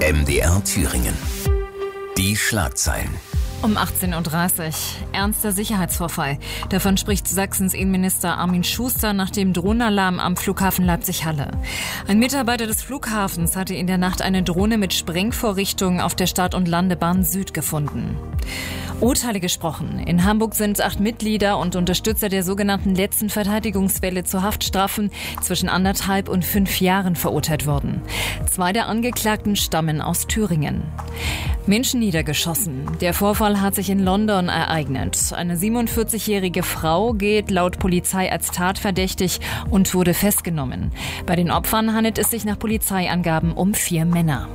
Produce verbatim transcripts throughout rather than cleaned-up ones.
M D R Thüringen. Die Schlagzeilen. Um achtzehn Uhr dreißig. Ernster Sicherheitsvorfall. Davon spricht Sachsens Innenminister Armin Schuster nach dem Drohnenalarm am Flughafen Leipzig-Halle. Ein Mitarbeiter des Flughafens hatte in der Nacht eine Drohne mit Sprengvorrichtungen auf der Start- und Landebahn Süd gefunden. Urteile gesprochen. In Hamburg sind acht Mitglieder und Unterstützer der sogenannten letzten Verteidigungswelle zu Haftstrafen zwischen anderthalb und fünf Jahren verurteilt worden. Zwei der Angeklagten stammen aus Thüringen. Menschen niedergeschossen. Der Vorfall hat sich in London ereignet. Eine siebenundvierzigjährige Frau geht laut Polizei als tatverdächtig und wurde festgenommen. Bei den Opfern handelt es sich nach Polizeiangaben um vier Männer.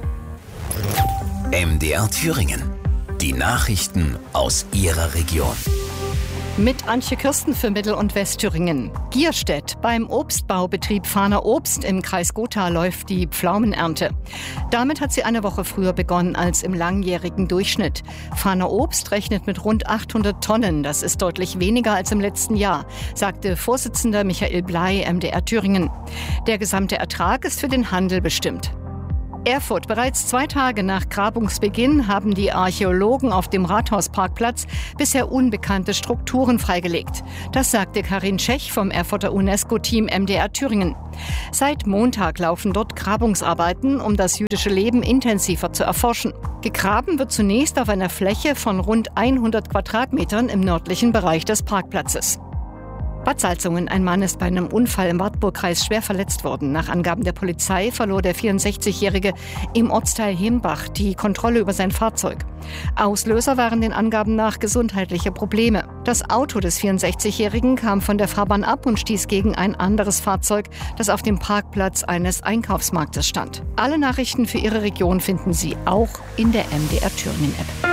M D R Thüringen. Die Nachrichten aus Ihrer Region. Mit Antje Kirsten für Mittel- und Westthüringen. Gierstedt. Beim Obstbaubetrieb Fahner Obst im Kreis Gotha läuft die Pflaumenernte. Damit hat sie eine Woche früher begonnen als im langjährigen Durchschnitt. Fahner Obst rechnet mit rund achthundert Tonnen. Das ist deutlich weniger als im letzten Jahr, sagte Vorsitzender Michael Bley M D R Thüringen. Der gesamte Ertrag ist für den Handel bestimmt. Erfurt. Bereits zwei Tage nach Grabungsbeginn haben die Archäologen auf dem Rathausparkplatz bisher unbekannte Strukturen freigelegt. Das sagte Karin Tschech vom Erfurter UNESCO-Team M D R Thüringen. Seit Montag laufen dort Grabungsarbeiten, um das jüdische Leben intensiver zu erforschen. Gegraben wird zunächst auf einer Fläche von rund hundert Quadratmetern im nördlichen Bereich des Parkplatzes. Bad Salzungen. Ein Mann ist bei einem Unfall im Wartburgkreis schwer verletzt worden. Nach Angaben der Polizei verlor der vierundsechzigjährige im Ortsteil Himbach die Kontrolle über sein Fahrzeug. Auslöser waren den Angaben nach gesundheitliche Probleme. Das Auto des vierundsechzigjährigen kam von der Fahrbahn ab und stieß gegen ein anderes Fahrzeug, das auf dem Parkplatz eines Einkaufsmarktes stand. Alle Nachrichten für Ihre Region finden Sie auch in der M D R Thüringen-App.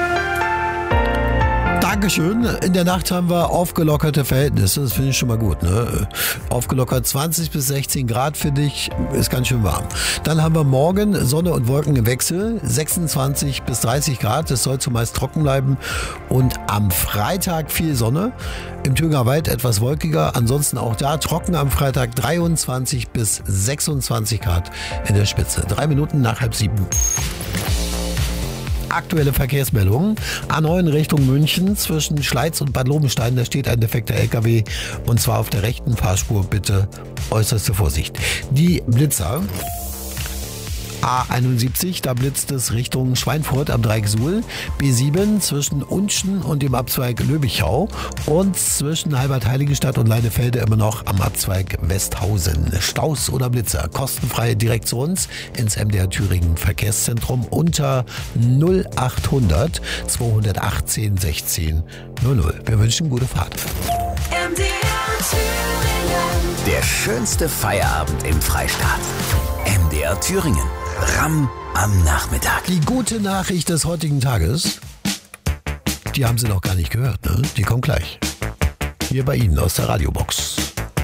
Dankeschön. In der Nacht haben wir aufgelockerte Verhältnisse. Das finde ich schon mal gut. Ne? Aufgelockert zwanzig bis sechzehn Grad für dich. Ist ganz schön warm. Dann haben wir morgen Sonne und Wolken im Wechsel. sechsundzwanzig bis dreißig Grad. Es soll zumeist trocken bleiben. Und am Freitag viel Sonne. Im Thüringer Wald etwas wolkiger. Ansonsten auch da trocken am Freitag dreiundzwanzig bis sechsundzwanzig Grad in der Spitze. Drei Minuten nach halb sieben. Aktuelle Verkehrsmeldungen. A neun Richtung München zwischen Schleiz und Bad Lobenstein. Da steht ein defekter L K W und zwar auf der rechten Fahrspur. Bitte äußerste Vorsicht. Die Blitzer. A einundsiebzig, da blitzt es Richtung Schweinfurt am Dreieck Suhl. B sieben zwischen Unschen und dem Abzweig Löbichau. Und zwischen Halbert-Heiligenstadt und Leinefelde immer noch am Abzweig Westhausen. Staus oder Blitzer, kostenfrei direkt zu uns ins M D R Thüringen Verkehrszentrum unter null achthundert zweihundertachtzehn sechzehn null null. Wir wünschen gute Fahrt. M D R Thüringen. Der schönste Feierabend im Freistaat. M D R Thüringen. Ramm am Nachmittag. Die gute Nachricht des heutigen Tages, die haben Sie noch gar nicht gehört, ne? Die kommt gleich. Hier bei Ihnen aus der Radiobox.